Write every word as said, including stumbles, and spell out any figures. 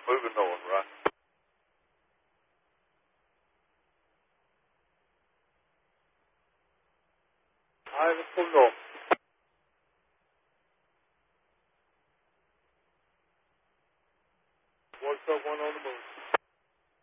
moving north, right? All right, let's move north. One truck, one on the move.